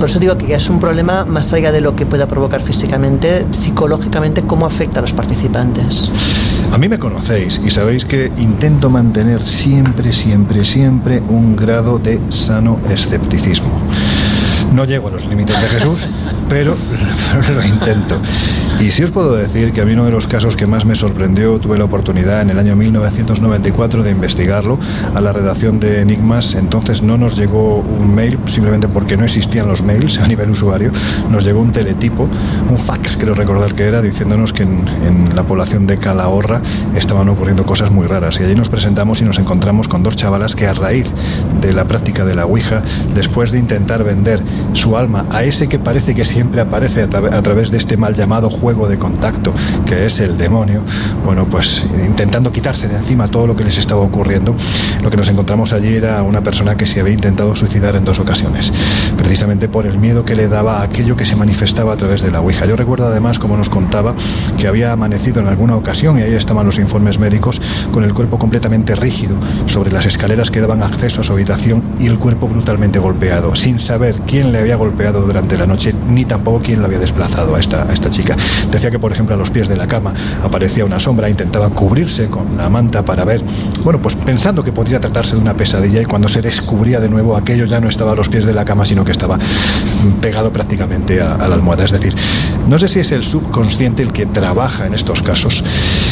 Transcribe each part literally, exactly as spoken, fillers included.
Por eso digo que ya es un problema más allá de lo que pueda provocar físicamente, psicológicamente, cómo afecta a los participantes. A mí me conocéis y sabéis que intento mantener siempre, siempre, siempre un grado de sano escepticismo. No llego a los límites de Jesús, pero lo intento. Y sí os puedo decir que a mí uno de los casos que más me sorprendió, tuve la oportunidad en el año mil novecientos noventa y cuatro de investigarlo a la redacción de Enigmas. Entonces no nos llegó un mail, simplemente porque no existían los mails a nivel usuario. Nos llegó un teletipo, un fax, creo recordar que era, diciéndonos que en, en la población de Calahorra estaban ocurriendo cosas muy raras. Y allí nos presentamos y nos encontramos con dos chavalas que, a raíz de la práctica de la Ouija, después de intentar vender su alma a ese que parece que siempre aparece a, tra- a través de este mal llamado juego de contacto, que es el demonio, bueno, pues intentando quitarse de encima todo lo que les estaba ocurriendo, lo que nos encontramos allí era una persona que se había intentado suicidar en dos ocasiones, precisamente por el miedo que le daba a aquello que se manifestaba a través de la Ouija. Yo recuerdo además, como nos contaba, que había amanecido en alguna ocasión, y ahí estaban los informes médicos, con el cuerpo completamente rígido sobre las escaleras que daban acceso a su habitación y el cuerpo brutalmente golpeado, sin saber quién le había golpeado durante la noche, ni tampoco quién lo había desplazado a esta, a esta chica. Decía que, por ejemplo, a los pies de la cama aparecía una sombra, intentaba cubrirse con la manta para ver, bueno, pues pensando que podría tratarse de una pesadilla, y cuando se descubría de nuevo, aquello ya no estaba a los pies de la cama, sino que estaba pegado prácticamente a, a la almohada. Es decir, no sé si es el subconsciente el que trabaja en estos casos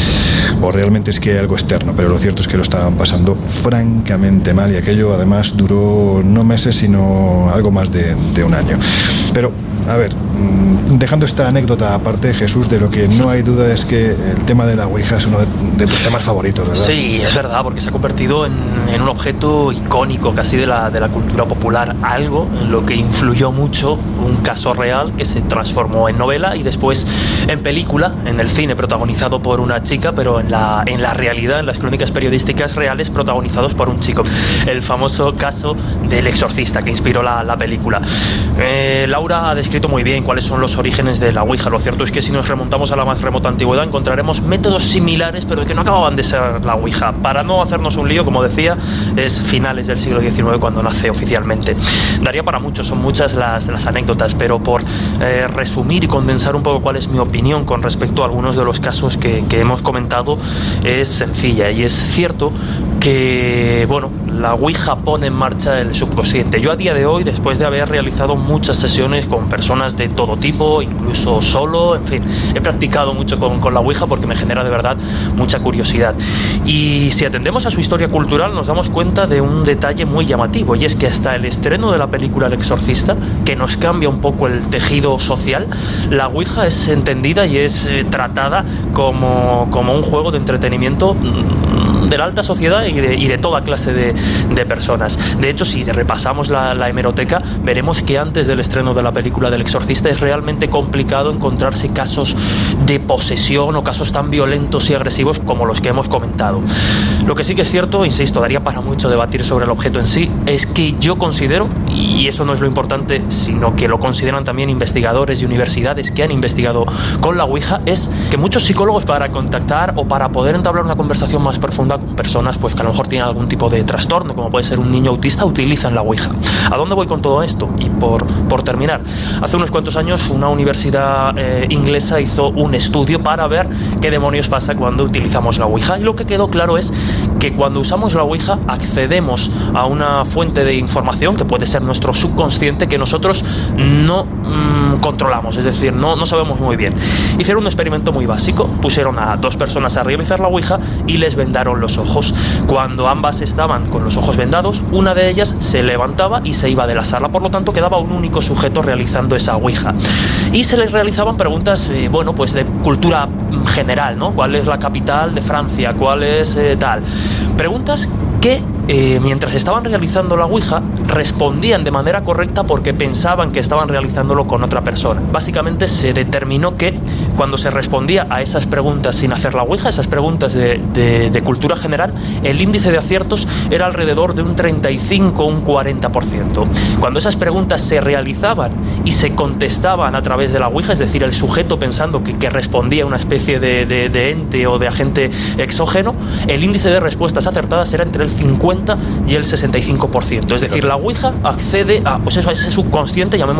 o realmente es que hay algo externo, pero lo cierto es que lo estaban pasando francamente mal, y aquello además duró no meses sino algo más de, de un año. Pero, a ver, dejando esta anécdota aparte, Jesús, de lo que no hay duda es que el tema de la Ouija es uno de, de tus temas favoritos, ¿verdad? Sí, es verdad, porque se ha convertido en, en un objeto icónico casi de la, de la cultura popular, algo en lo que influyó mucho un caso real que se transformó en novela y después en película, en el cine protagonizado por una chica, pero en la, en la realidad, en las crónicas periodísticas reales, protagonizados por un chico. El famoso caso del exorcista que inspiró la, la película. Eh, Laura ha descrito muy bien cuáles son los orígenes de la Ouija. Lo cierto es que si nos remontamos a la más remota antigüedad encontraremos métodos similares, pero que no acababan de ser la Ouija. Para no hacernos un lío, como decía, es finales del siglo diecinueve cuando nace oficialmente. Daría para mucho, son muchas las, las anécdotas, pero por eh, resumir y condensar un poco cuál es mi opinión con respecto a algunos de los casos que, que hemos comentado, es sencilla. Y es cierto que, bueno, la Ouija pone en marcha el subconsciente. Yo a día de hoy, después de haber realizado muchas sesiones con personas de todo tipo, incluso solo, en fin, he practicado mucho con, con la Ouija porque me genera de verdad mucha curiosidad. Y si atendemos a su historia cultural nos damos cuenta de un detalle muy llamativo, y es que hasta el estreno de la película El Exorcista, que nos cambia un poco el tejido social, la Ouija es entendida y es eh, tratada como, como un juego de entretenimiento de la alta sociedad y de, y de toda clase de, de personas. De hecho, si repasamos la, la hemeroteca, veremos que antes del estreno de la película del Exorcista es realmente complicado encontrarse casos de posesión o casos tan violentos y agresivos como los que hemos comentado. Lo que sí que es cierto, insisto, daría para mucho debatir sobre el objeto en sí, es que yo considero, y eso no es lo importante, sino que lo consideran también investigadores y universidades que han investigado con la Ouija, es que muchos psicólogos, para contactar o para poder entablar una conversación más profunda con personas pues que a lo mejor tienen algún tipo de trastorno, como puede ser un niño autista, utilizan la Ouija. ¿A dónde voy con todo esto? Y por, por terminar, hace unos cuantos años una universidad eh, inglesa hizo un estudio para ver qué demonios pasa cuando utilizamos la Ouija, y lo que quedó claro es que cuando usamos la Ouija accedemos a una fuente de información que puede ser nuestro subconsciente, que nosotros no mmm, controlamos, es decir, no, no sabemos muy bien. Hicieron un experimento muy básico, pusieron a dos personas a realizar la Ouija y les vendaron los ojos. Cuando ambas estaban con los ojos vendados, una de ellas se levantaba y se iba de la sala, por lo tanto quedaba un único sujeto realizando esa Ouija. Y se les realizaban preguntas, eh, bueno, pues de cultura general, ¿no? ¿Cuál es la capital de Francia? ¿Cuál es eh, tal? Preguntas que eh, mientras estaban realizando la Ouija respondían de manera correcta porque pensaban que estaban realizándolo con otra persona. Básicamente se determinó que cuando se respondía a esas preguntas sin hacer la Ouija, esas preguntas de, de, de cultura general, el índice de aciertos era alrededor de un treinta y cinco, un cuarenta por ciento. Cuando esas preguntas se realizaban y se contestaban a través de la Ouija, es decir, el sujeto pensando que, que respondía a una especie de, de, de ente o de agente exógeno, el índice de respuestas acertadas era entre el cincuenta y el sesenta y cinco por ciento. Es decir, la Ouija accede a, pues eso, a ese subconsciente, llamemos